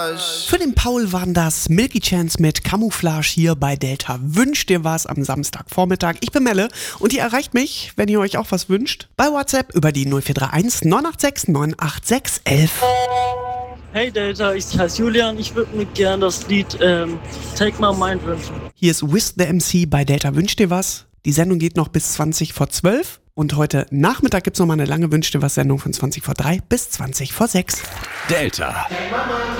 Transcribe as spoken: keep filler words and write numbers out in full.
Für den Paul waren das Milky Chance mit Camouflage hier bei Delta. Wünscht dir was am Samstagvormittag? Ich bin Melle und ihr erreicht mich, wenn ihr euch auch was wünscht, bei WhatsApp über die null vier drei eins neun acht sechs neun acht sechs elf. Hey Delta, ich heiße Julian. Ich würde mir gerne das Lied ähm, Take My Mind wünschen. Hier ist Wiz the M C bei Delta. Wünscht dir was? Die Sendung geht noch bis zwanzig vor zwölf. Und heute Nachmittag gibt es nochmal eine lange Wünsch dir was Sendung von zwanzig vor drei bis zwanzig vor sechs. Delta.